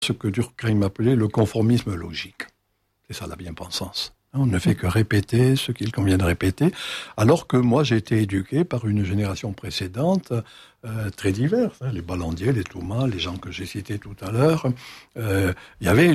ce que Durkheim appelait le conformisme logique. C'est ça la bien-pensance. On ne fait que répéter ce qu'il convient de répéter, alors que moi j'ai été éduqué par une génération précédente très diverse, hein, les Ballandier, les Thomas, les gens que j'ai cités tout à l'heure. Il y avait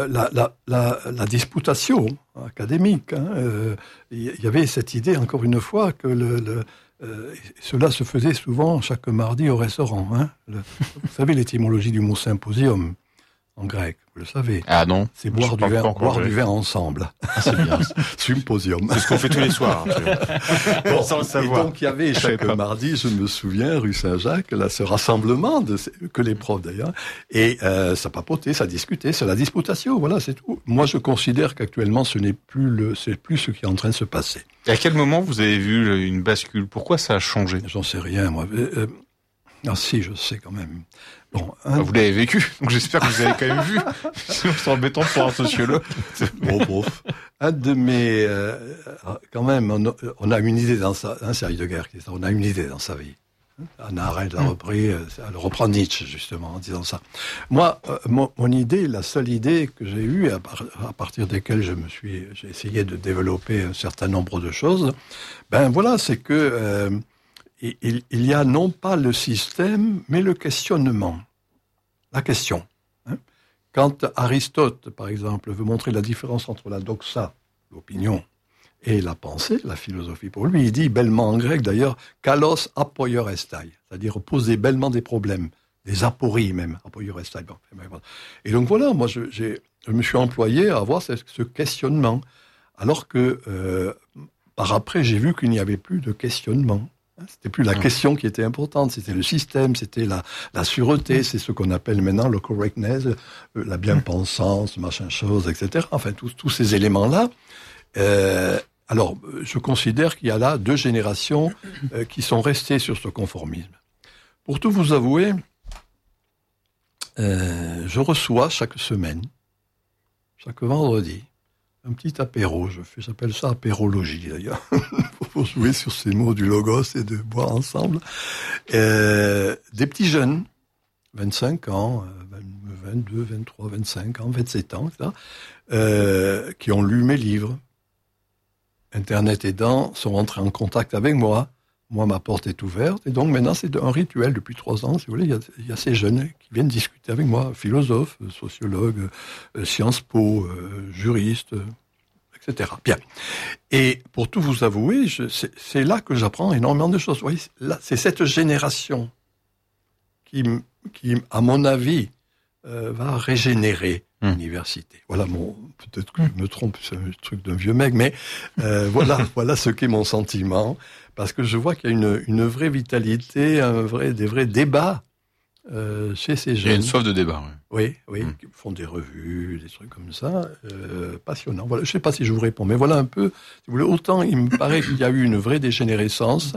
la disputatio académique. Il y avait cette idée, encore une fois, que cela se faisait souvent chaque mardi au restaurant. Hein. Vous savez l'étymologie du mot symposium en grec, vous le savez. Ah non. C'est boire du vin ensemble. Ah, c'est bien. Symposium. C'est ce qu'on fait tous les soirs. Bon, sans le savoir. Et donc, il y avait chaque mardi, je me souviens, rue Saint-Jacques, là, ce rassemblement, que les profs d'ailleurs, et ça papotait, ça discutait, c'est la disputatio, voilà, c'est tout. Moi, je considère qu'actuellement, c'est plus ce qui est en train de se passer. Et à quel moment vous avez vu une bascule? Pourquoi ça a changé? J'en sais rien, moi. Ah si, je sais quand même. Bon, vous l'avez vécu, donc j'espère que vous avez quand même vu. Sinon, c'est embêtant pour un sociologue. Bon. Un de mes... quand même, on a une idée dans sa... c'est Heidegger qui dit ça, on a une idée dans sa vie. Anna Arendt l'a repris, elle reprend Nietzsche, justement, en disant ça. Moi, mon idée, la seule idée que j'ai eue, à partir desquelles j'ai essayé de développer un certain nombre de choses, ben voilà, c'est que... il y a non pas le système, mais le questionnement. La question. Hein. Quand Aristote, par exemple, veut montrer la différence entre la doxa, l'opinion, et la pensée, la philosophie, pour lui, il dit bellement en grec d'ailleurs, kalos apoiorestai, c'est-à-dire poser bellement des problèmes, des apories même, apoiorestai. Bon. Et donc voilà, moi je me suis employé à avoir ce questionnement, alors que par après j'ai vu qu'il n'y avait plus de questionnement. C'était plus la question qui était importante, c'était le système, c'était la sûreté, c'est ce qu'on appelle maintenant le correctness, la bien-pensance, machin chose, etc. Enfin, tous ces éléments-là. Alors, je considère qu'il y a là 2 générations qui sont restées sur ce conformisme. Pour tout vous avouer, je reçois chaque semaine, chaque vendredi, un petit apéro, j'appelle ça apérologie d'ailleurs, pour jouer sur ces mots du logos et de boire ensemble. Des petits jeunes, 25 ans, 22, 23, 25 ans, 27 ans, etc., qui ont lu mes livres. Internet aidant, sont rentrés en contact avec moi. Moi, ma porte est ouverte. Et donc maintenant, c'est un rituel depuis 3 ans, si vous voulez. Il y a ces jeunes qui viennent discuter avec moi, philosophes, sociologues, Sciences Po, juristes, etc. Bien. Et pour tout vous avouer, c'est là que j'apprends énormément de choses. Vous voyez, là, c'est cette génération qui, à mon avis, va régénérer l'université. Voilà peut-être que je me trompe, c'est un truc d'un vieux mec, mais voilà ce qu'est mon sentiment, parce que je vois qu'il y a une vraie vitalité, des vrais débats chez ces jeunes. Il y a une soif de débat. Oui, qui font des revues, des trucs comme ça, passionnants. Voilà, je ne sais pas si je vous réponds, mais voilà un peu, si vous voulez, autant il me paraît qu'il y a eu une vraie dégénérescence,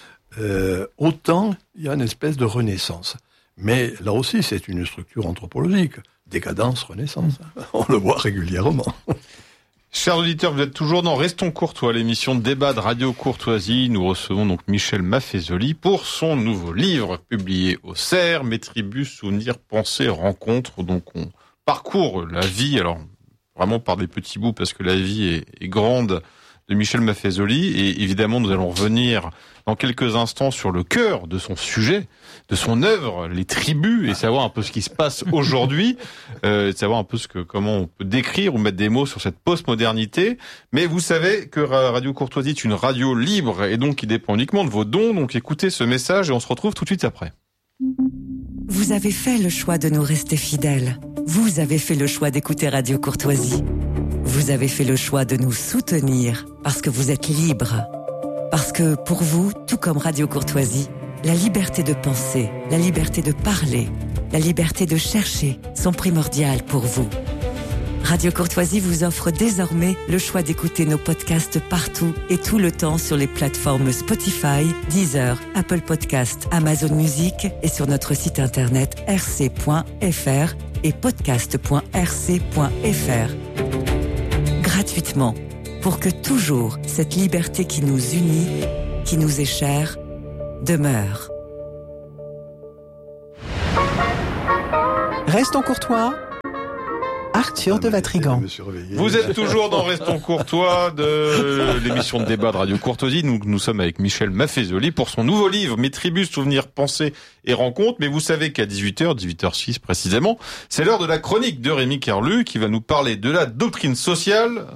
autant il y a une espèce de renaissance. Mais là aussi, c'est une structure anthropologique. Décadence, renaissance. On le voit régulièrement. Chers auditeurs, vous êtes toujours dans Restons Courtois, l'émission de débat de Radio Courtoisie. Nous recevons donc Michel Maffezoli pour son nouveau livre publié au CERF, Mes tribus, souvenirs, pensées, rencontres. Donc on parcourt la vie, alors vraiment par des petits bouts parce que la vie est grande, de Michel Maffezoli. Et évidemment, nous allons revenir dans quelques instants sur le cœur de son sujet, de son œuvre, les tribus, et savoir un peu ce qui se passe aujourd'hui, savoir un peu comment on peut décrire ou mettre des mots sur cette postmodernité. Mais vous savez que Radio Courtoisie est une radio libre et donc qui dépend uniquement de vos dons. Donc écoutez ce message et on se retrouve tout de suite après. Vous avez fait le choix de nous rester fidèles. Vous avez fait le choix d'écouter Radio Courtoisie. Vous avez fait le choix de nous soutenir parce que vous êtes libres. Parce que pour vous, tout comme Radio Courtoisie, la liberté de penser, la liberté de parler, la liberté de chercher sont primordiales pour vous. Radio Courtoisie vous offre désormais le choix d'écouter nos podcasts partout et tout le temps sur les plateformes Spotify, Deezer, Apple Podcasts, Amazon Music et sur notre site internet rc.fr et podcast.rc.fr. Gratuitement, pour que toujours cette liberté qui nous unit, qui nous est chère, demeure. Restons courtois Arthur de Vatrigan. Vous êtes toujours dans Restons Courtois de l'émission de débat de Radio Courtoisie. Nous sommes avec Michel Maffezoli pour son nouveau livre, Mes tribus, souvenirs, pensées et rencontres. Mais vous savez qu'à 18h06 précisément, c'est l'heure de la chronique de Rémi Kerlu qui va nous parler de la doctrine sociale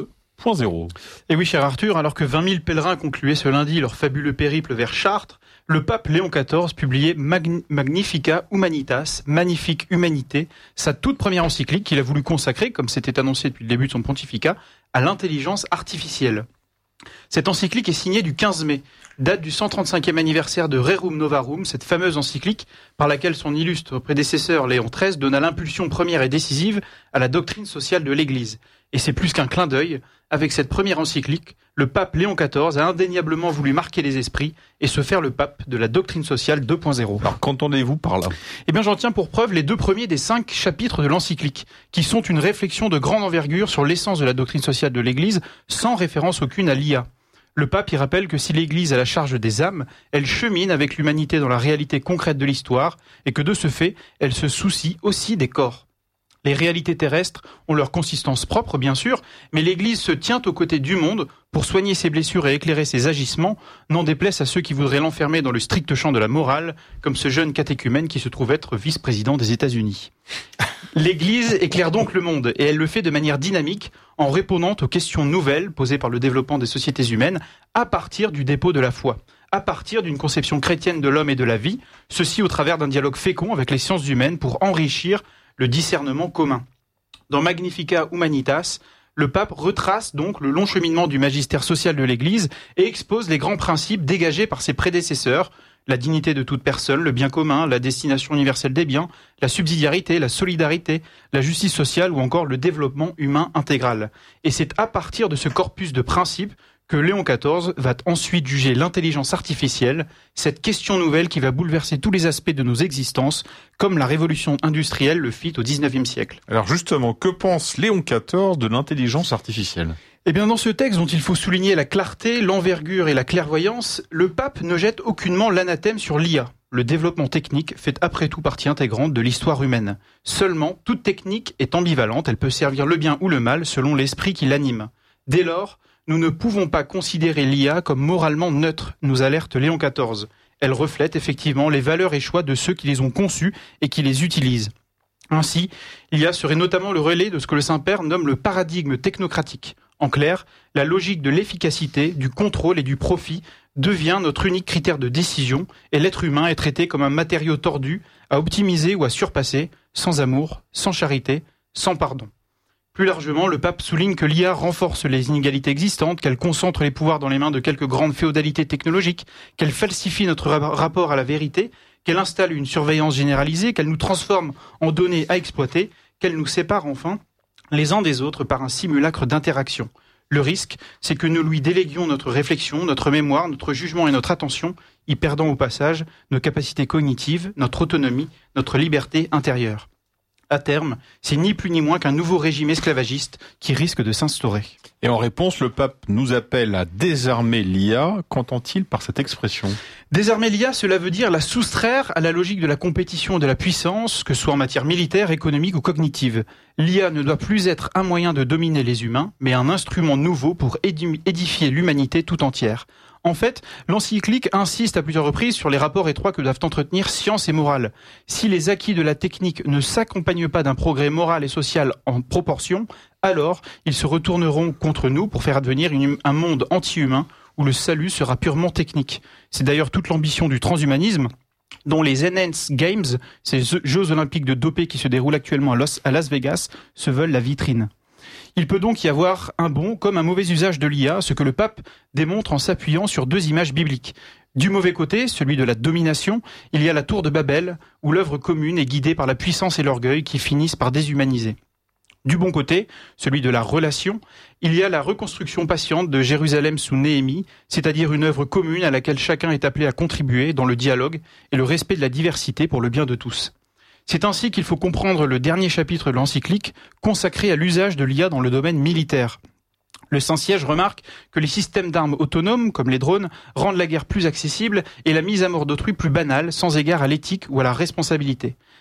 2.0. Et oui, cher Arthur, alors que 20 000 pèlerins concluaient ce lundi leur fabuleux périple vers Chartres, le pape Léon XIV publiait Magnifica Humanitas, Magnifique Humanité, sa toute première encyclique qu'il a voulu consacrer, comme c'était annoncé depuis le début de son pontificat, à l'intelligence artificielle. Cette encyclique est signée du 15 mai, date du 135e anniversaire de Rerum Novarum, cette fameuse encyclique par laquelle son illustre prédécesseur Léon XIII donna l'impulsion première et décisive à la doctrine sociale de l'Église. Et c'est plus qu'un clin d'œil, avec cette première encyclique, le pape Léon XIV a indéniablement voulu marquer les esprits et se faire le pape de la doctrine sociale 2.0. Alors qu'entendez-vous par là ? Eh bien, j'en tiens pour preuve les 2 premiers des 5 chapitres de l'encyclique, qui sont une réflexion de grande envergure sur l'essence de la doctrine sociale de l'Église, sans référence aucune à l'IA. Le pape y rappelle que si l'Église a la charge des âmes, elle chemine avec l'humanité dans la réalité concrète de l'histoire, et que de ce fait, elle se soucie aussi des corps. Les réalités terrestres ont leur consistance propre, bien sûr, mais l'Église se tient aux côtés du monde pour soigner ses blessures et éclairer ses agissements, n'en déplaise à ceux qui voudraient l'enfermer dans le strict champ de la morale, comme ce jeune catéchumène qui se trouve être vice-président des États-Unis. L'Église éclaire donc le monde, et elle le fait de manière dynamique, en répondant aux questions nouvelles posées par le développement des sociétés humaines, à partir du dépôt de la foi, à partir d'une conception chrétienne de l'homme et de la vie, ceci au travers d'un dialogue fécond avec les sciences humaines pour enrichir le discernement commun. Dans Magnifica Humanitas, le pape retrace donc le long cheminement du magistère social de l'Église et expose les grands principes dégagés par ses prédécesseurs, la dignité de toute personne, le bien commun, la destination universelle des biens, la subsidiarité, la solidarité, la justice sociale ou encore le développement humain intégral. Et c'est à partir de ce corpus de principes que Léon XIV va ensuite juger l'intelligence artificielle, cette question nouvelle qui va bouleverser tous les aspects de nos existences, comme la révolution industrielle le fit au XIXe siècle. Alors justement, que pense Léon XIV de l'intelligence artificielle ? Eh bien, dans ce texte dont il faut souligner la clarté, l'envergure et la clairvoyance, le pape ne jette aucunement l'anathème sur l'IA. Le développement technique fait après tout partie intégrante de l'histoire humaine. Seulement, toute technique est ambivalente, elle peut servir le bien ou le mal selon l'esprit qui l'anime. Dès lors, nous ne pouvons pas considérer l'IA comme moralement neutre, nous alerte Léon XIV. Elle reflète effectivement les valeurs et choix de ceux qui les ont conçus et qui les utilisent. Ainsi, l'IA serait notamment le relais de ce que le Saint-Père nomme le paradigme technocratique. En clair, la logique de l'efficacité, du contrôle et du profit devient notre unique critère de décision et l'être humain est traité comme un matériau tordu à optimiser ou à surpasser, sans amour, sans charité, sans pardon. Plus largement, le pape souligne que l'IA renforce les inégalités existantes, qu'elle concentre les pouvoirs dans les mains de quelques grandes féodalités technologiques, qu'elle falsifie notre rapport à la vérité, qu'elle installe une surveillance généralisée, qu'elle nous transforme en données à exploiter, qu'elle nous sépare enfin les uns des autres par un simulacre d'interaction. Le risque, c'est que nous lui déléguions notre réflexion, notre mémoire, notre jugement et notre attention, y perdant au passage nos capacités cognitives, notre autonomie, notre liberté intérieure. À terme, c'est ni plus ni moins qu'un nouveau régime esclavagiste qui risque de s'instaurer. Et en réponse, le pape nous appelle à désarmer l'IA. Qu'entend-il par cette expression ? Désarmer l'IA, cela veut dire la soustraire à la logique de la compétition et de la puissance, que ce soit en matière militaire, économique ou cognitive. L'IA ne doit plus être un moyen de dominer les humains, mais un instrument nouveau pour édifier l'humanité tout entière. En fait, l'encyclique insiste à plusieurs reprises sur les rapports étroits que doivent entretenir science et morale. Si les acquis de la technique ne s'accompagnent pas d'un progrès moral et social en proportion, alors ils se retourneront contre nous pour faire advenir un monde anti-humain où le salut sera purement technique. C'est d'ailleurs toute l'ambition du transhumanisme, dont les Enhanced Games, ces Jeux olympiques de dopés qui se déroulent actuellement à Las Vegas, se veulent la vitrine. Il peut donc y avoir un bon comme un mauvais usage de l'IA, ce que le pape démontre en s'appuyant sur 2 images bibliques. Du mauvais côté, celui de la domination, il y a la tour de Babel, où l'œuvre commune est guidée par la puissance et l'orgueil qui finissent par déshumaniser. Du bon côté, celui de la relation, il y a la reconstruction patiente de Jérusalem sous Néhémie, c'est-à-dire une œuvre commune à laquelle chacun est appelé à contribuer dans le dialogue et le respect de la diversité pour le bien de tous. C'est ainsi qu'il faut comprendre le dernier chapitre de l'encyclique consacré à l'usage de l'IA dans le domaine militaire. Le Saint-Siège remarque que les systèmes d'armes autonomes, comme les drones, rendent la guerre plus accessible et la mise à mort d'autrui plus banale, sans égard à l'éthique ou à la responsabilité.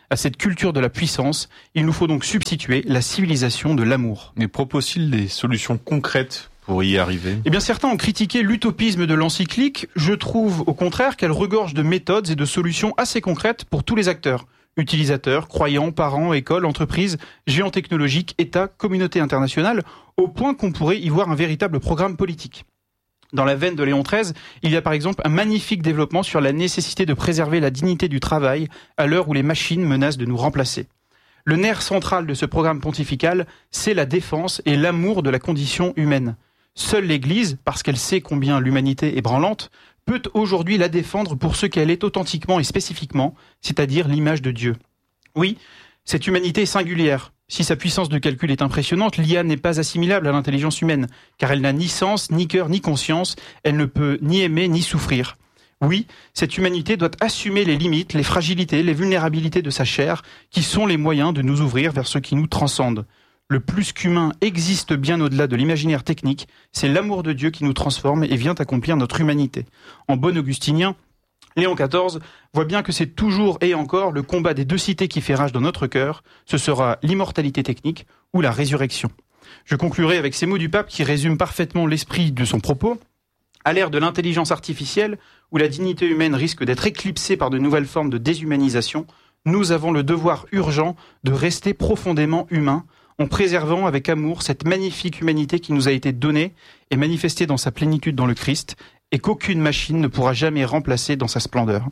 à cette culture de la puissance. Il nous faut donc substituer la civilisation de l'amour. Mais propose-t-il des solutions concrètes pour y arriver ? Eh bien, certains ont critiqué l'utopisme de l'encyclique. Je trouve au contraire qu'elle regorge de méthodes et de solutions assez concrètes pour tous les acteurs. Utilisateurs, croyants, parents, écoles, entreprises, géants technologiques, États, communautés internationales, au point qu'on pourrait y voir un véritable programme politique. Dans la veine de Léon XIII, il y a par exemple un magnifique développement sur la nécessité de préserver la dignité du travail à l'heure où les machines menacent de nous remplacer. Le nerf central de ce programme pontifical, c'est la défense et l'amour de la condition humaine. Seule l'Église, parce qu'elle sait combien l'humanité est branlante, peut aujourd'hui la défendre pour ce qu'elle est authentiquement et spécifiquement, c'est-à-dire l'image de Dieu. Oui, cette humanité est singulière. Si sa puissance de calcul est impressionnante, l'IA n'est pas assimilable à l'intelligence humaine, car elle n'a ni sens, ni cœur, ni conscience, elle ne peut ni aimer, ni souffrir. Oui, cette humanité doit assumer les limites, les fragilités, les vulnérabilités de sa chair, qui sont les moyens de nous ouvrir vers ce qui nous transcende. Le plus qu'humain existe bien au-delà de l'imaginaire technique, c'est l'amour de Dieu qui nous transforme et vient accomplir notre humanité. En bon augustinien, Léon XIV voit bien que c'est toujours et encore le combat des deux cités qui fait rage dans notre cœur, ce sera l'immortalité technique ou la résurrection. Je conclurai avec ces mots du pape qui résument parfaitement l'esprit de son propos. À l'ère de l'intelligence artificielle, où la dignité humaine risque d'être éclipsée par de nouvelles formes de déshumanisation, nous avons le devoir urgent de rester profondément humains, en préservant avec amour cette magnifique humanité qui nous a été donnée et manifestée dans sa plénitude dans le Christ, et qu'aucune machine ne pourra jamais remplacer dans sa splendeur.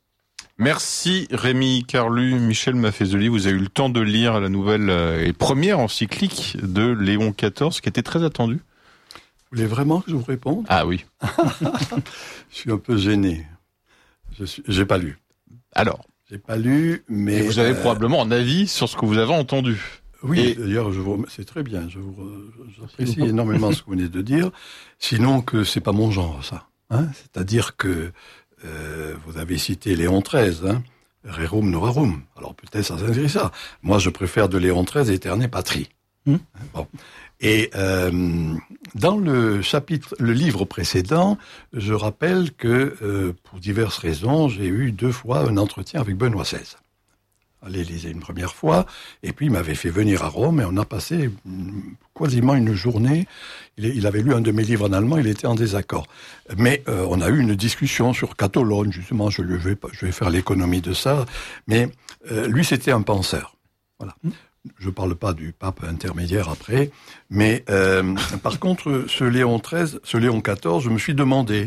Merci Rémi Carlu, Michel Maffezoli. Vous avez eu le temps de lire la nouvelle et première encyclique de Léon XIV, qui était très attendue. Vous voulez vraiment que je vous réponde ? Ah oui. Je suis un peu gêné. J'ai pas lu. Alors ? J'ai pas lu, mais... Et vous avez probablement un avis sur ce que vous avez entendu. Oui, d'ailleurs, c'est très bien. J'apprécie énormément ce que vous venez de dire. Sinon que c'est pas mon genre, ça. Hein, c'est-à-dire que vous avez cité Léon XIII, hein, Rerum Novarum. Alors peut-être ça s'inscrit ça. Moi, je préfère de Léon XIII Aeternae Patri. Bon. Et dans le livre précédent, je rappelle que pour diverses raisons, j'ai eu 2 fois un entretien avec Benoît XVI. À l'Élysée une première fois, et puis il m'avait fait venir à Rome, et on a passé quasiment une journée. Il avait lu un de mes livres en allemand, il était en désaccord. Mais on a eu une discussion sur Catalogne, justement, je vais faire l'économie de ça, mais lui c'était un penseur. Voilà. Je parle pas du pape intermédiaire après, mais par contre, ce Léon XIV, je me suis demandé...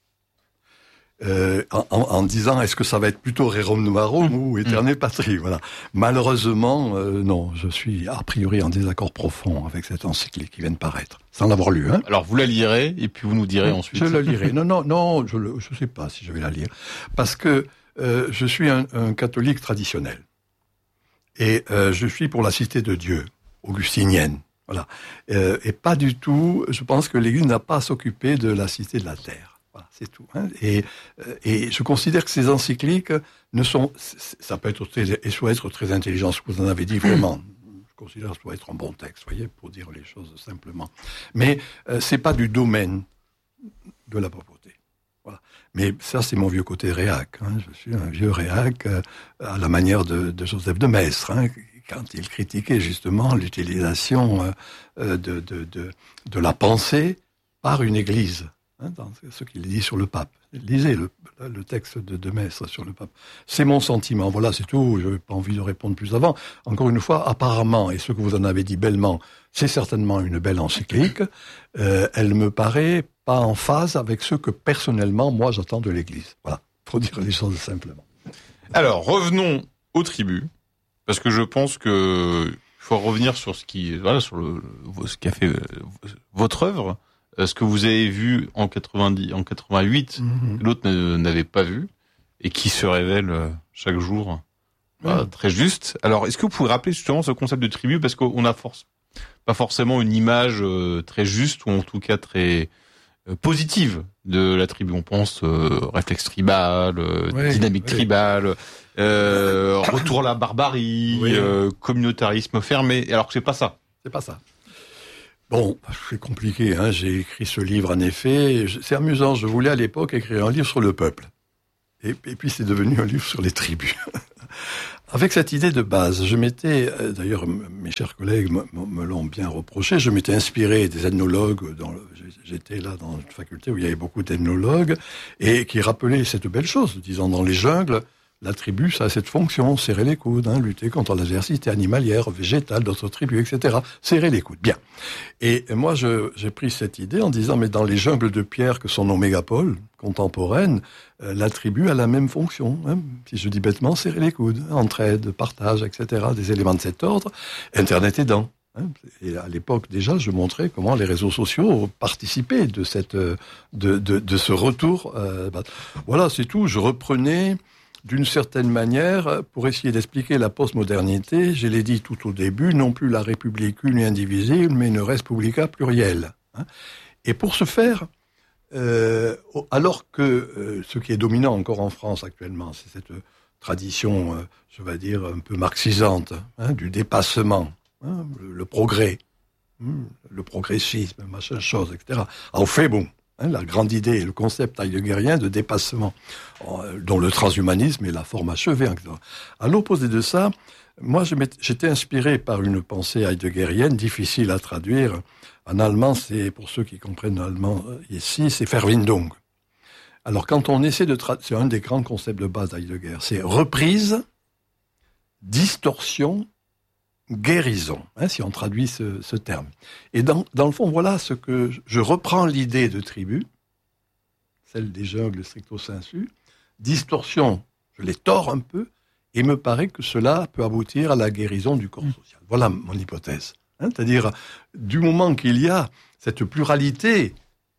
en disant est-ce que ça va être plutôt Rerum Novarum ou Aeternae Patri, voilà. Malheureusement, non, je suis a priori en désaccord profond avec cette encyclique qui vient de paraître, sans l'avoir lu. Hein. Alors vous la lirez et puis vous nous direz ensuite. Je la lirai. Non, je sais pas si je vais la lire, parce que je suis un catholique traditionnel et je suis pour la cité de Dieu, augustinienne, voilà. Et pas du tout. Je pense que l'Église n'a pas à s'occuper de la cité de la terre. Voilà, c'est tout. Hein. Et je considère que ces encycliques ça peut être très intelligent, ce que vous en avez dit vraiment. Je considère que ça doit être un bon texte, voyez, pour dire les choses simplement. Mais c'est pas du domaine de la papauté. Voilà. Mais ça, c'est mon vieux côté réac. Hein. Je suis un vieux réac à la manière de Joseph de Maistre, hein, quand il critiquait justement l'utilisation de la pensée par une église. Hein, dans ce qu'il dit sur le pape. Lisez le texte de Maistre sur le pape. C'est mon sentiment. Voilà, c'est tout. Je n'ai pas envie de répondre plus avant. Encore une fois, apparemment, et ce que vous en avez dit bellement, c'est certainement une belle encyclique. Elle me paraît pas en phase avec ce que personnellement, moi, j'attends de l'Église. Voilà. Faut dire les choses simplement. Alors, revenons aux tribus, parce que je pense que faut revenir sur ce qui a fait votre œuvre. Ce que vous avez vu en 88, l'autre n'avait pas vu, et qui se révèle chaque jour très juste. Alors, est-ce que vous pouvez rappeler justement ce concept de tribu, parce qu'on a pas forcément une image très juste, ou en tout cas très positive de la tribu. On pense réflexe tribal, dynamique tribale, retour à la barbarie, communautarisme fermé, alors que c'est pas ça. C'est pas ça. Bon, c'est compliqué, hein. J'ai écrit ce livre en effet. C'est amusant, je voulais à l'époque écrire un livre sur le peuple. Et puis c'est devenu un livre sur les tribus. avec cette idée de base, je m'étais, d'ailleurs mes chers collègues me l'ont bien reproché, je m'étais inspiré des ethnologues, j'étais là dans une faculté où il y avait beaucoup d'ethnologues, et qui rappelaient cette belle chose, disant dans les jungles, la tribu, ça a cette fonction, serrer les coudes, lutter contre l'adversité animalière, végétale, d'autres tribus, etc. Serrer les coudes, bien. Et moi, j'ai pris cette idée en disant, mais dans les jungles de pierre que sont nos mégapoles contemporaines, la tribu a la même fonction. Si je dis bêtement, serrer les coudes, entraide, partage, etc. Des éléments de cet ordre, Internet aidant. Et à l'époque, déjà, je montrais comment les réseaux sociaux participaient de ce retour. Voilà, c'est tout. Je reprenais d'une certaine manière, pour essayer d'expliquer la postmodernité, je l'ai dit tout au début, non plus la République une et indivisible, mais une res publica plurielle. Et pour ce faire, alors que ce qui est dominant encore en France actuellement, c'est cette tradition, je vais dire, un peu marxisante, du dépassement, le progrès, le progressisme, machin chose, etc. En fait, bon, la grande idée, le concept heideggerien de dépassement, dont le transhumanisme est la forme achevée. À l'opposé de ça, moi, j'étais inspiré par une pensée heideggerienne difficile à traduire. En allemand, c'est, pour ceux qui comprennent l'allemand ici, c'est Verwindung. Alors, quand on essaie c'est un des grands concepts de base d'Heidegger, c'est reprise, distorsion, guérison, si on traduit ce terme. Et dans le fond, voilà ce que je reprends l'idée de tribu, celle des jungles stricto sensu, distorsion, je les tords un peu, et me paraît que cela peut aboutir à la guérison du corps social. Voilà mon hypothèse. C'est-à-dire, du moment qu'il y a cette pluralité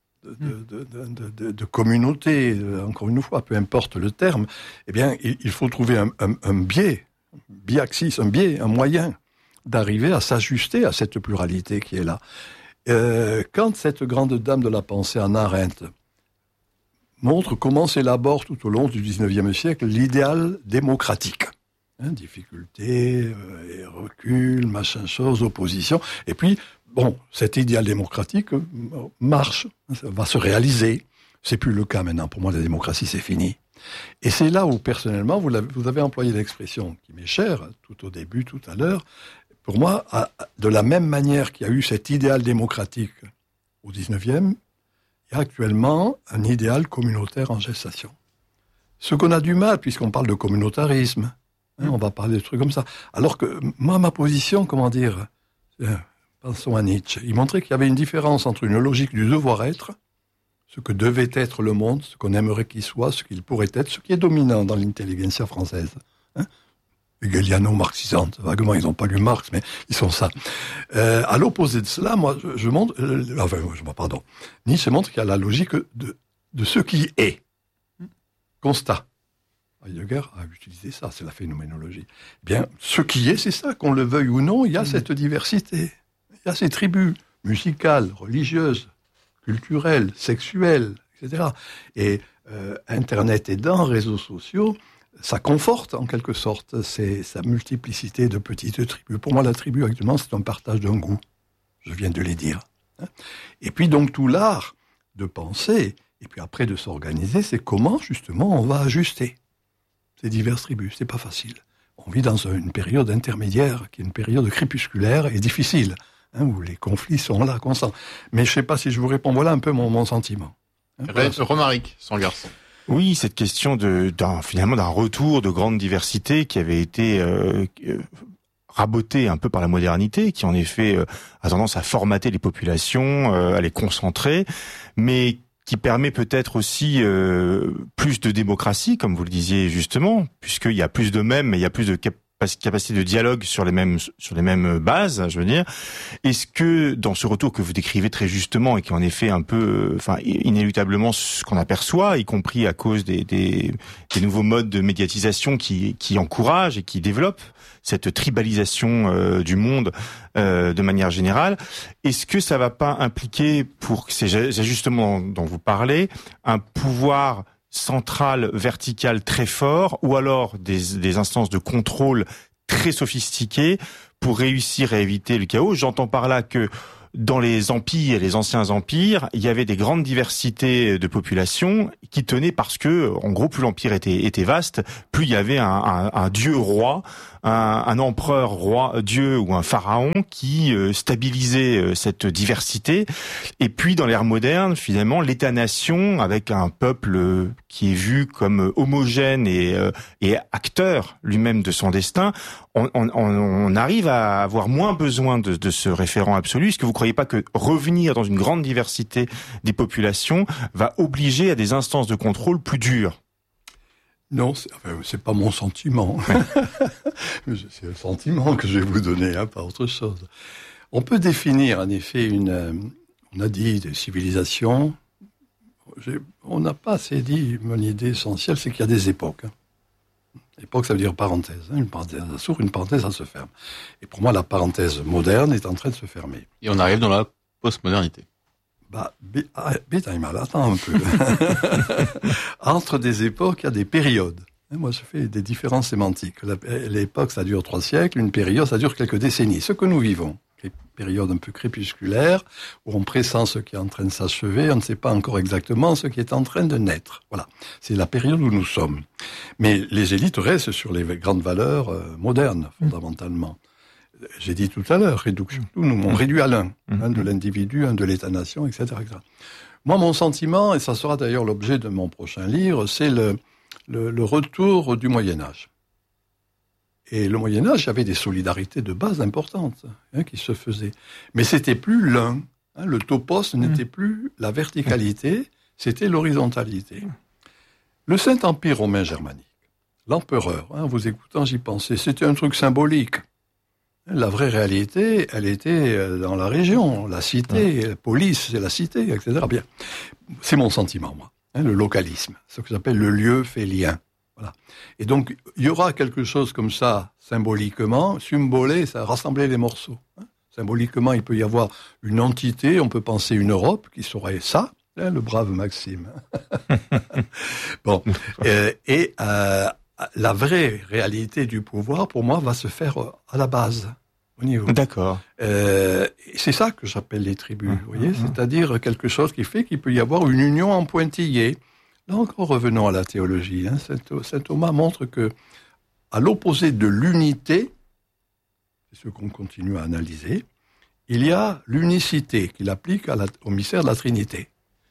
de communautés, encore une fois, peu importe le terme, eh bien, il faut trouver un biais, un moyen d'arriver à s'ajuster à cette pluralité qui est là. Quand cette grande dame de la pensée, Hannah Arendt, montre comment s'élabore tout au long du XIXe siècle l'idéal démocratique. Difficulté, recul, machin chose, opposition. Et puis, bon, cet idéal démocratique marche, va se réaliser. C'est plus le cas maintenant. Pour moi, la démocratie, c'est fini. Et c'est là où, personnellement, vous avez employé l'expression qui m'est chère, tout au début, tout à l'heure. Pour moi, de la même manière qu'il y a eu cet idéal démocratique au XIXe, il y a actuellement un idéal communautaire en gestation. Ce qu'on a du mal, puisqu'on parle de communautarisme, on va parler de trucs comme ça. Alors que moi, ma position, pensons à Nietzsche, il montrait qu'il y avait une différence entre une logique du devoir-être, ce que devait être le monde, ce qu'on aimerait qu'il soit, ce qu'il pourrait être, ce qui est dominant dans l'intelligentsia française. Hegeliano-marxisante, vaguement, ils n'ont pas lu Marx, mais ils sont ça. À l'opposé de cela, moi, Nietzsche montre qu'il y a la logique de ce qui est. Constat. Heidegger a utilisé ça, c'est la phénoménologie. Bien, ce qui est, c'est ça, qu'on le veuille ou non, il y a cette diversité. Il y a ces tribus musicales, religieuses, culturelles, sexuelles, etc. Et Internet aidant, réseaux sociaux, ça conforte en quelque sorte sa multiplicité de petites tribus. Pour moi, la tribu actuellement, c'est un partage d'un goût. Je viens de les dire. Et puis donc tout l'art de penser, et puis après de s'organiser, c'est comment justement on va ajuster ces diverses tribus. C'est pas facile. On vit dans une période intermédiaire, qui est une période crépusculaire et difficile, où les conflits sont là, constants. Mais je sais pas si je vous réponds. Voilà un peu mon sentiment. Romaric, son garçon. Oui, cette question finalement d'un retour de grande diversité qui avait été raboté un peu par la modernité, qui en effet a tendance à formater les populations, à les concentrer, mais qui permet peut-être aussi plus de démocratie, comme vous le disiez justement, puisqu'il y a plus de mêmes, mais il y a plus de capacité de dialogue sur les mêmes bases, je veux dire. Est-ce que dans ce retour que vous décrivez très justement et qui est en effet un peu, inéluctablement ce qu'on aperçoit, y compris à cause des nouveaux modes de médiatisation qui encouragent et qui développent cette tribalisation du monde de manière générale, est-ce que ça va pas impliquer, pour ces ajustements dont vous parlez, un pouvoir central, vertical très fort, ou alors des instances de contrôle très sophistiquées pour réussir à éviter le chaos? J'entends par là que dans les empires, les anciens empires, il y avait des grandes diversités de population qui tenaient parce que, en gros, plus l'empire était vaste, plus il y avait un dieu roi, un empereur roi, dieu ou un pharaon qui stabilisait cette diversité. Et puis, dans l'ère moderne, finalement, l'État-nation, avec un peuple qui est vu comme homogène et acteur lui-même de son destin, on arrive à avoir moins besoin de ce référent absolu. Est-ce que vous ne croyez pas que revenir dans une grande diversité des populations va obliger à des instances de contrôle plus dures? Non, c'est pas mon sentiment. C'est le sentiment que je vais vous donner, pas autre chose. On peut définir, en effet, on a dit des civilisations. On n'a pas assez dit, mon idée essentielle, c'est qu'il y a des époques. Époque, ça veut dire parenthèse. Une parenthèse s'ouvre, une parenthèse, ça se ferme. Et pour moi, la parenthèse moderne est en train de se fermer. Et on arrive dans la postmodernité. Attends un peu. Entre des époques, il y a des périodes. Moi, je fais des différences sémantiques. L'époque, ça dure 3 siècles. Une période, ça dure quelques décennies. Ce que nous vivons, les périodes un peu crépusculaires, où on pressent ce qui est en train de s'achever, on ne sait pas encore exactement ce qui est en train de naître. Voilà. C'est la période où nous sommes. Mais les élites restent sur les grandes valeurs modernes, fondamentalement. J'ai dit tout à l'heure, réduction. On réduit à l'un, de l'individu, de l'État-nation, etc., etc. Moi, mon sentiment, et ça sera d'ailleurs l'objet de mon prochain livre, c'est le retour du Moyen-Âge. Et le Moyen-Âge, il y avait des solidarités de base importantes qui se faisaient. Mais c'était plus l'un. Le topos n'était plus la verticalité, c'était l'horizontalité. Le Saint-Empire romain germanique, l'empereur, vous écoutant, j'y pensais, c'était un truc symbolique. La vraie réalité, elle était dans la région, la cité, la police, c'est la cité, etc. Bien, c'est mon sentiment, moi. Le localisme, ce que j'appelle le lieu fait lien. Voilà. Et donc, il y aura quelque chose comme ça, symboliquement, symbolé, ça rassembler les morceaux. Symboliquement, il peut y avoir une entité, on peut penser une Europe qui serait ça, le brave Maxime. Bon, la vraie réalité du pouvoir, pour moi, va se faire à la base, au niveau. D'accord. C'est ça que j'appelle les tribus, vous voyez, c'est-à-dire quelque chose qui fait qu'il peut y avoir une union en pointillé. Là encore, revenons à la théologie. Saint Thomas montre que, à l'opposé de l'unité, c'est ce qu'on continue à analyser, il y a l'unicité qu'il applique au mystère de la Trinité.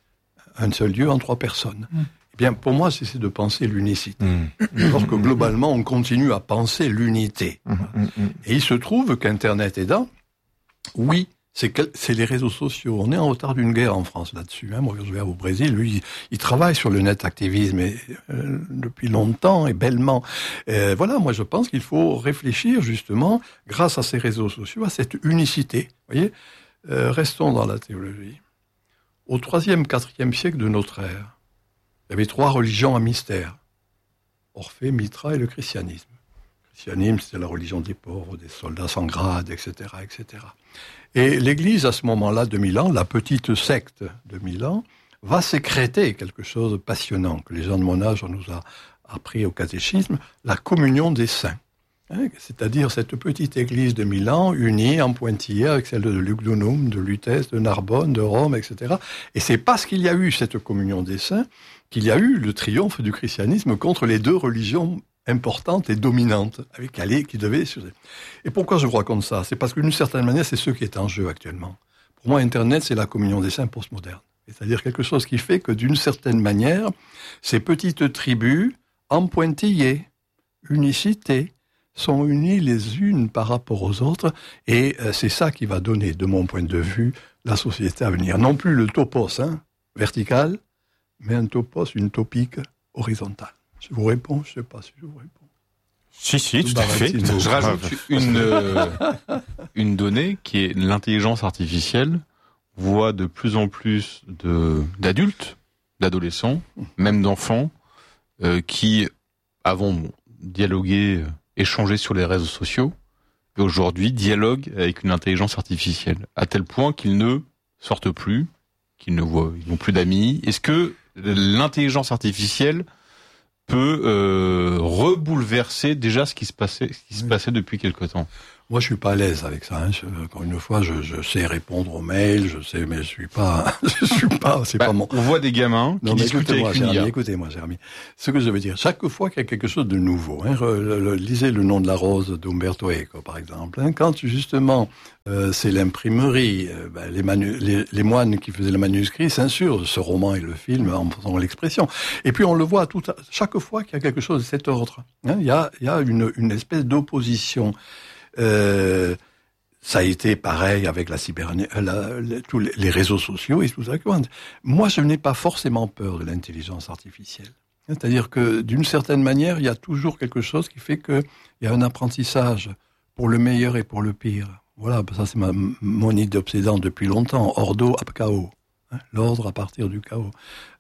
Un seul Dieu en 3 personnes. Eh bien, pour moi, c'est de penser l'unicité. Alors que globalement, on continue à penser l'unité. Et il se trouve qu'Internet aidant, oui, c'est les réseaux sociaux. On est en retard d'une guerre en France là-dessus. Moi, je vais au Brésil, lui, il travaille sur le net activisme depuis longtemps et bellement. Voilà, moi, je pense qu'il faut réfléchir justement, grâce à ces réseaux sociaux, à cette unicité. Vous voyez, restons dans la théologie. Au 3e, 4e siècle de notre ère, il y avait 3 religions à mystère. Orphée, Mithra et le christianisme. Le christianisme, c'était la religion des pauvres, des soldats sans grade, etc., etc. Et l'Église, à ce moment-là, de Milan, la petite secte de Milan, va sécréter quelque chose de passionnant, que les gens de mon âge, on nous a appris au catéchisme, la communion des saints. C'est-à-dire cette petite église de Milan, unie en pointillé avec celle de Lugdunum, de Lutèce, de Narbonne, de Rome, etc. Et c'est parce qu'il y a eu cette communion des saints qu'il y a eu le triomphe du christianisme contre les 2 religions importantes et dominantes, avec qui devaient... Et pourquoi je vous raconte ça? C'est parce que d'une certaine manière, c'est ce qui est en jeu actuellement. Pour moi, Internet, c'est la communion des saints postmoderne. C'est-à-dire quelque chose qui fait que d'une certaine manière, ces petites tribus, en pointillé, unicité, sont unies les unes par rapport aux autres, et c'est ça qui va donner, de mon point de vue, la société à venir. Non plus le topos vertical, mais un topos, une topique horizontale. Je vous réponds, je ne sais pas si je vous réponds. Si, tout à fait. Je rajoute une donnée qui est l'intelligence artificielle voit de plus en plus d'adultes, d'adolescents, même d'enfants, qui avant dialoguaient, échanger sur les réseaux sociaux, et aujourd'hui dialoguent avec une intelligence artificielle, à tel point qu'ils ne sortent plus, qu'ils n'ont plus d'amis. Est-ce que l'intelligence artificielle peut rebouleverser déjà ce qui se passait depuis quelque temps? Moi, je suis pas à l'aise avec ça. Hein. Encore une fois, je sais répondre aux mails, je sais, mais je suis pas, c'est pas mon. On voit des gamins qui discutent avec une IA. Écoutez-moi, Jérémy. Ce que je veux dire, chaque fois qu'il y a quelque chose de nouveau, hein, lisez Le nom de la rose d'Umberto Eco, par exemple. Hein, quand justement, c'est l'imprimerie, les moines qui faisaient le manuscrit censurent ce roman et le film en faisant l'expression. Et puis on le voit chaque fois qu'il y a quelque chose de cet ordre. Hein, il y a une espèce d'opposition. Ça a été pareil avec la tous les réseaux sociaux et tout ça. Moi, je n'ai pas forcément peur de l'intelligence artificielle. C'est-à-dire que, d'une certaine manière, il y a toujours quelque chose qui fait qu'il y a un apprentissage pour le meilleur et pour le pire. Voilà, ça c'est mon idée obsédante depuis longtemps. Ordo ab chaos. L'ordre à partir du chaos.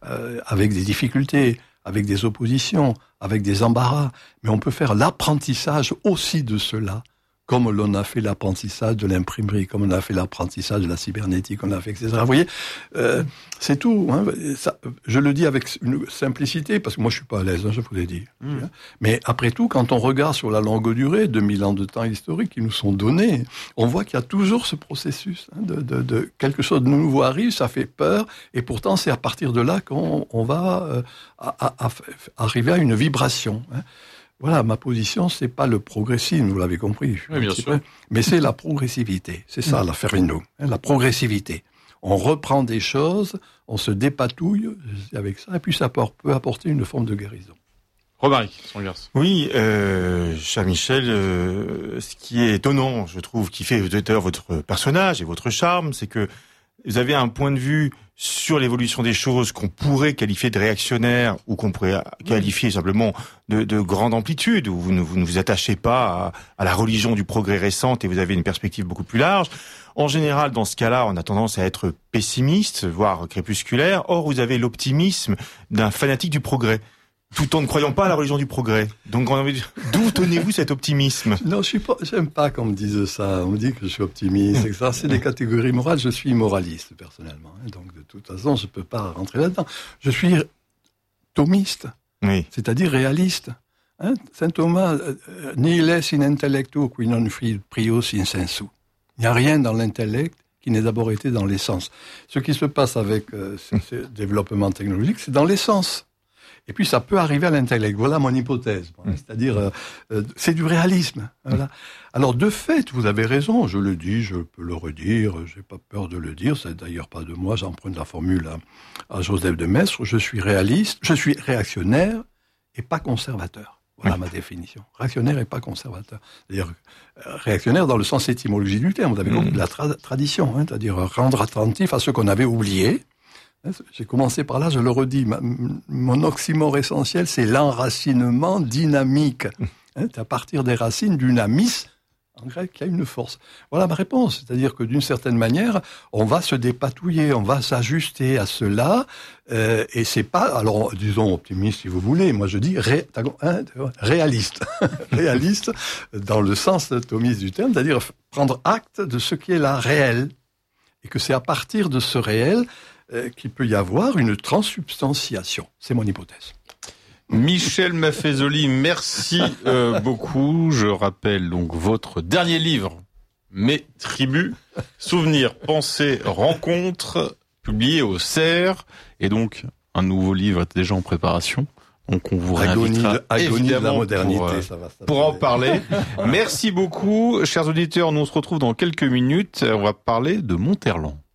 Avec des difficultés, avec des oppositions, avec des embarras. Mais on peut faire l'apprentissage aussi de cela, comme l'on a fait l'apprentissage de l'imprimerie, comme on a fait l'apprentissage de la cybernétique, on a fait, etc. Vous voyez, c'est tout. Hein. Ça, je le dis avec une simplicité, parce que moi je suis pas à l'aise, hein, je vous l'ai dit. Mais après tout, quand on regarde sur la longue durée, 2000 ans de temps historique qui nous sont donnés, on voit qu'il y a toujours ce processus de quelque chose de nouveau arrive, ça fait peur, et pourtant c'est à partir de là qu'on va arriver à une vibration. Hein. Voilà, ma position, c'est pas le progressisme, vous l'avez compris. Oui, bien sûr. Mais c'est la progressivité. C'est ça, la Ferrino. La progressivité. On reprend des choses, on se dépatouille avec ça, et puis ça peut apporter une forme de guérison. Romaric, son garçon. Oui, cher Michel, ce qui est étonnant, je trouve, qui fait d'ailleurs votre personnage et votre charme, c'est que vous avez un point de vue sur l'évolution des choses qu'on pourrait qualifier de réactionnaire ou qu'on pourrait qualifier simplement de grande amplitude, où vous ne vous attachez pas à la religion du progrès récente et vous avez une perspective beaucoup plus large. En général, dans ce cas-là, on a tendance à être pessimiste, voire crépusculaire. Or, vous avez l'optimisme d'un fanatique du progrès, tout en ne croyant pas à la religion du progrès. Donc, d'où tenez-vous cet optimisme? Non, j'aime pas qu'on me dise ça. On me dit que je suis optimiste, etc. C'est des catégories morales. Je suis moraliste, personnellement. Donc, de toute façon, je peux pas rentrer là-dedans. Je suis thomiste. Oui. C'est-à-dire réaliste. Hein? Saint Thomas, nihil est in intellectu qui non fit prius in sensu. Il n'y a rien dans l'intellect qui n'ait d'abord été dans l'essence. Ce qui se passe avec ce développement technologique, c'est dans l'essence. Et puis ça peut arriver à l'intellect. Voilà mon hypothèse. C'est-à-dire, c'est du réalisme. Voilà. Alors de fait, vous avez raison. Je le dis, je peux le redire. J'ai pas peur de le dire. C'est d'ailleurs pas de moi. J'emprunte la formule à Joseph de Maistre. Je suis réaliste. Je suis réactionnaire et pas conservateur. Voilà ma définition. Réactionnaire et pas conservateur. C'est-à-dire réactionnaire dans le sens étymologique du terme. Vous avez compris de la tradition. C'est-à-dire rendre attentif à ce qu'on avait oublié. J'ai commencé par là, je le redis, mon oxymore essentiel, c'est l'enracinement dynamique. C'est à partir des racines, dynamis, en grec, il y a une force. Voilà ma réponse, c'est-à-dire que d'une certaine manière, on va se dépatouiller, on va s'ajuster à cela, et c'est pas, alors disons optimiste si vous voulez, moi je dis réaliste. Réaliste dans le sens thomiste du terme, c'est-à-dire prendre acte de ce qui est là réel, et que c'est à partir de ce réel qu'il peut y avoir une transsubstantiation. C'est mon hypothèse. Michel Maffezoli, merci beaucoup. Je rappelle donc votre dernier livre, Mes tribus, souvenirs, pensées, rencontres, publié au CERF. Et donc, un nouveau livre est déjà en préparation. Donc on vous réinvitera évidemment de la modernité, pour en parler. Merci beaucoup, chers auditeurs. Nous on se retrouve dans quelques minutes. On va parler de Monterland.